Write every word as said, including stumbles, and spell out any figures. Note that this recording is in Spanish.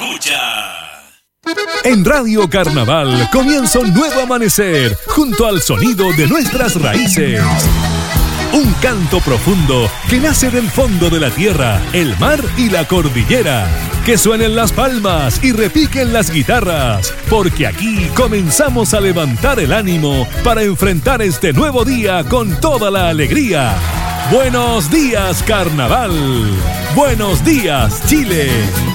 escucha. En Radio Carnaval comienza un nuevo amanecer junto al sonido de nuestras raíces. Un canto profundo que nace del fondo de la tierra, el mar y la cordillera. Que suenen las palmas y repiquen las guitarras, porque aquí comenzamos a levantar el ánimo para enfrentar este nuevo día con toda la alegría. Buenos días, Carnaval. Buenos días, Chile.